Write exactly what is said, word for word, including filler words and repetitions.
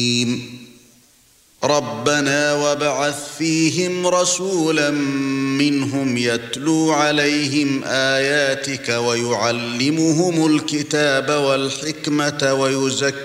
رَبَّنَا وَابْعَثْ فِيهِمْ رَسُولًا مِّنْهُمْ يَتْلُو عَلَيْهِمْ آيَاتِكَ وَيُعَلِّمُهُمُ الْكِتَابَ وَالْحِكْمَةَ وَيُزَكِّيهِمْ